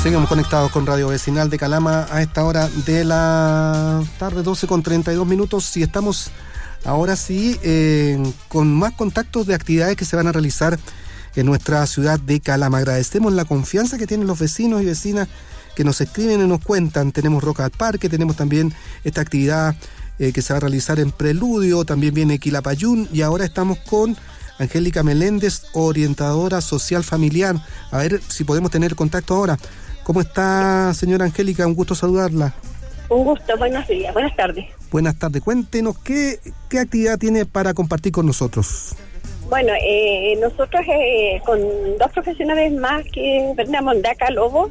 Seguimos conectados con Radio Vecinal de Calama a esta hora de la tarde, 12:32, y estamos ahora sí con más contactos de actividades que se van a realizar en nuestra ciudad de Calama. Agradecemos la confianza que tienen los vecinos y vecinas que nos escriben y nos cuentan. Tenemos Roca al Parque, tenemos también esta actividad que se va a realizar en Preludio, también viene Quilapayún, y ahora estamos con Angélica Meléndez, orientadora social familiar. A ver si podemos tener contacto ahora. ¿Cómo está, señora Angélica? Un gusto saludarla. Un gusto, buenos días, buenas tardes. Buenas tardes. Cuéntenos, ¿qué actividad tiene para compartir con nosotros? Bueno, nosotros con dos profesionales más, que Fernanda Mondaca Lobo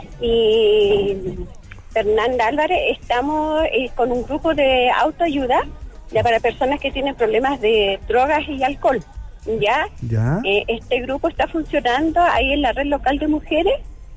y Fernanda Álvarez, estamos con un grupo de autoayuda ya para personas que tienen problemas de drogas y alcohol. ¿Ya? Este grupo está funcionando ahí en la red local de mujeres,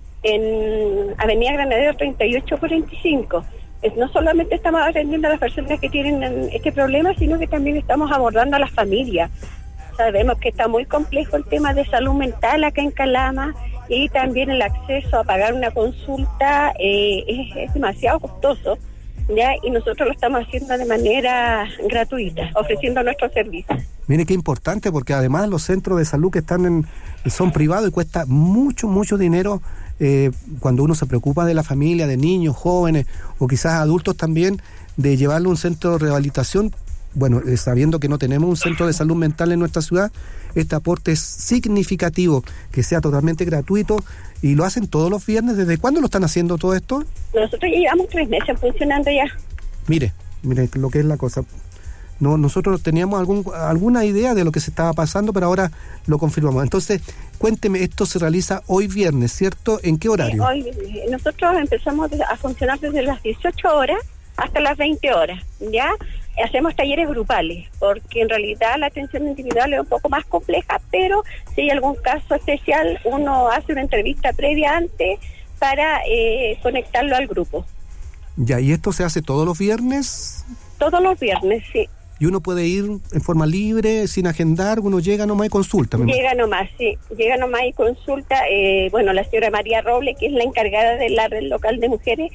en Avenida Granadero 3845. No solamente estamos atendiendo a las personas que tienen este problema, sino que también estamos abordando a las familias. Sabemos que está muy complejo el tema de salud mental acá en Calama, y también el acceso a pagar una consulta es demasiado costoso, ¿ya? Y nosotros lo estamos haciendo de manera gratuita, ofreciendo nuestros servicios. Mire qué importante, porque además los centros de salud que son privados y cuesta mucho dinero cuando uno se preocupa de la familia, de niños, jóvenes o quizás adultos también, de llevarle a un centro de rehabilitación. Bueno, sabiendo que no tenemos un centro de salud mental en nuestra ciudad, este aporte es significativo, que sea totalmente gratuito, y lo hacen todos los viernes. ¿Desde cuándo lo están haciendo todo esto? Nosotros ya llevamos 3 meses funcionando ya. Mire lo que es la cosa. No, nosotros teníamos alguna idea de lo que se estaba pasando, pero ahora lo confirmamos. Entonces, cuénteme, esto se realiza hoy viernes, ¿cierto? ¿En qué horario? Hoy nosotros empezamos a funcionar desde las 18 horas hasta las 20 horas, ¿ya? Hacemos talleres grupales, porque en realidad la atención individual es un poco más compleja, pero si hay algún caso especial, uno hace una entrevista previa antes para conectarlo al grupo. Ya, ¿y esto se hace todos los viernes? Todos los viernes, sí. ¿Y uno puede ir en forma libre, sin agendar? ¿Uno llega nomás y consulta? Llega nomás y consulta. Bueno, la señora María Roble, que es la encargada de la red local de mujeres,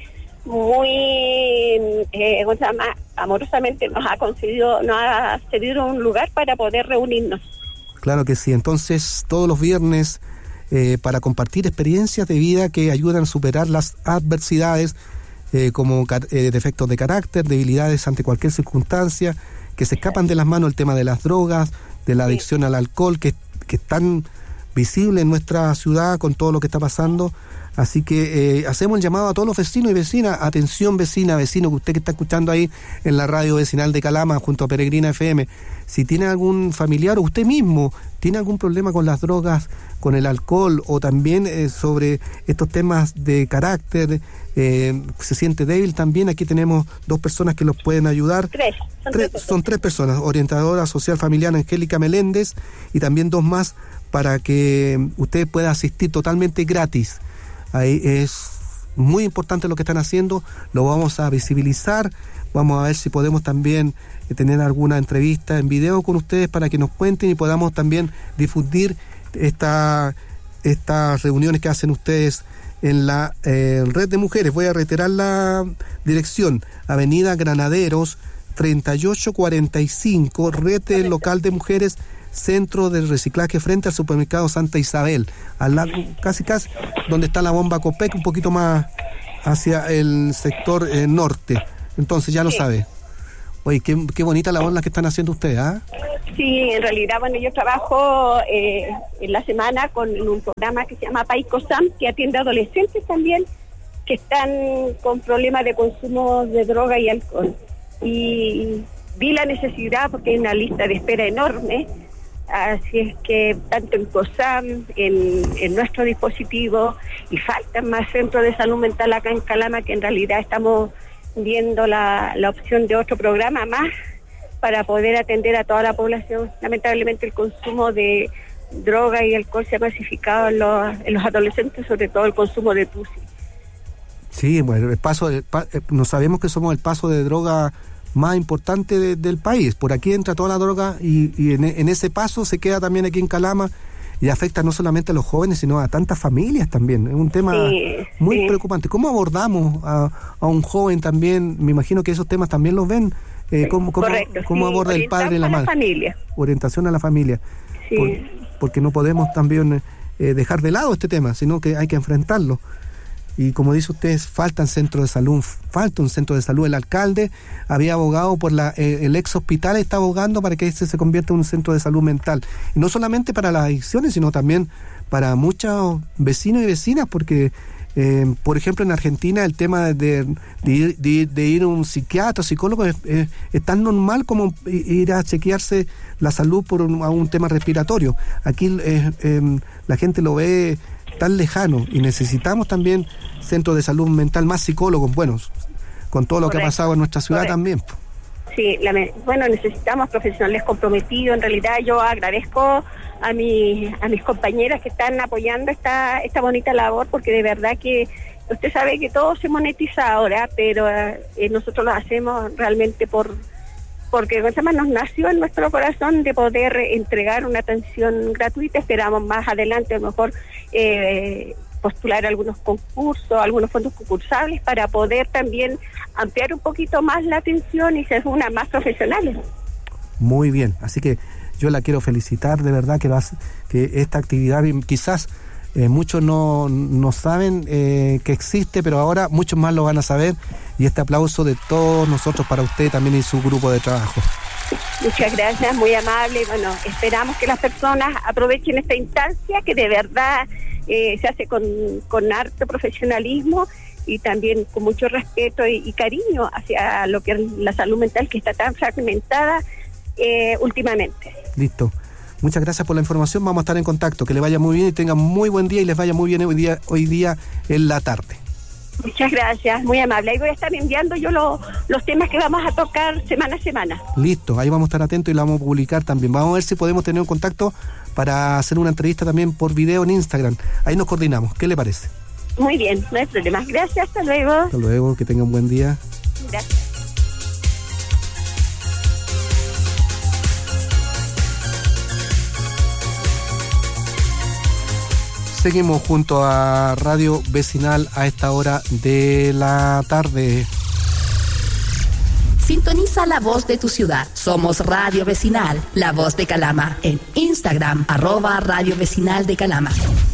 muy amorosamente nos ha cedido un lugar para poder reunirnos. Claro que sí. Entonces, todos los viernes, para compartir experiencias de vida que ayudan a superar las adversidades, como defectos de carácter, debilidades ante cualquier circunstancia, que se escapan de las manos, el tema de las drogas, de la adicción al alcohol, que es tan visible en nuestra ciudad con todo lo que está pasando. Así que hacemos el llamado a todos los vecinos y vecinas. Atención, vecino, que usted que está escuchando ahí en la radio vecinal de Calama junto a Peregrina FM, si tiene algún familiar o usted mismo tiene algún problema con las drogas, con el alcohol, o también sobre estos temas de carácter, se siente débil, también aquí tenemos 2 personas que los pueden ayudar. Son 3 personas, orientadora social familiar Angélica Meléndez, y también 2 más para que usted pueda asistir totalmente gratis. Ahí es muy importante lo que están haciendo, lo vamos a visibilizar, vamos a ver si podemos también tener alguna entrevista en video con ustedes para que nos cuenten y podamos también difundir estas reuniones que hacen ustedes en la red de mujeres. Voy a reiterar la dirección: Avenida Granaderos 3845, red local de mujeres, centro de reciclaje frente al supermercado Santa Isabel, al lado, casi donde está la bomba Copec, un poquito más hacia el sector norte. Entonces ya lo sabe. Oye, qué bonita labor la que están haciendo ustedes, ¿ah? Sí, en realidad, bueno, yo trabajo en la semana con un programa que se llama Paicosam, que atiende a adolescentes también que están con problemas de consumo de droga y alcohol. Y vi la necesidad, porque hay una lista de espera enorme. Así es que tanto en COSAM, en nuestro dispositivo, y faltan más centros de salud mental acá en Calama, que en realidad estamos viendo la opción de otro programa más para poder atender a toda la población. Lamentablemente el consumo de droga y alcohol se ha masificado en los adolescentes, sobre todo el consumo de pussy. Sí, bueno, no sabemos que somos el paso de droga más importante del país. Por aquí entra toda la droga y en ese paso se queda también aquí en Calama, y afecta no solamente a los jóvenes, sino a tantas familias también. Es un tema muy preocupante. ¿Cómo abordamos a un joven también? Me imagino que esos temas también los ven. ¿Cómo aborda el padre y la madre? Familia. Orientación a la familia. Sí. Porque no podemos también dejar de lado este tema, sino que hay que enfrentarlo. Y como dice usted, falta un centro de salud. El alcalde había abogado por el ex hospital, está abogando para que este se convierta en un centro de salud mental. Y no solamente para las adicciones, sino también para muchos vecinos y vecinas, porque por ejemplo en Argentina el tema de ir a un psiquiatra, psicólogo es tan normal como ir a chequearse la salud por un tema respiratorio. Aquí la gente lo ve tan lejano y necesitamos también centros de salud mental, más psicólogos buenos, con todo lo que ha pasado en nuestra ciudad también. Sí, necesitamos profesionales comprometidos. En realidad yo agradezco a mis compañeras que están apoyando esta bonita labor, porque de verdad que usted sabe que todo se monetiza ahora, pero nosotros lo hacemos realmente porque nos nació en nuestro corazón de poder entregar una atención gratuita. Esperamos más adelante a lo mejor postular algunos concursos, algunos fondos concursables para poder también ampliar un poquito más la atención y ser más profesionales. Muy bien, así que yo la quiero felicitar de verdad que esta actividad quizás muchos no saben que existe, pero ahora muchos más lo van a saber, y este aplauso de todos nosotros para usted también y su grupo de trabajo. Muchas gracias, muy amable. Bueno, esperamos que las personas aprovechen esta instancia que de verdad se hace con harto profesionalismo y también con mucho respeto y cariño hacia lo que es la salud mental, que está tan fragmentada últimamente. Listo. Muchas gracias por la información, vamos a estar en contacto. Que le vaya muy bien y tengan muy buen día, y les vaya muy bien hoy día en la tarde. Muchas gracias, muy amable. Ahí voy a estar enviando yo los temas que vamos a tocar semana a semana. Listo, ahí vamos a estar atentos y lo vamos a publicar también. Vamos a ver si podemos tener un contacto para hacer una entrevista también por video en Instagram. Ahí nos coordinamos, ¿qué le parece? Muy bien, no hay problema. Gracias, hasta luego. Hasta luego, que tengan un buen día. Gracias. Seguimos junto a Radio Vecinal a esta hora de la tarde. Sintoniza la voz de tu ciudad. Somos Radio Vecinal, la voz de Calama. En Instagram, @Radio Vecinal de Calama.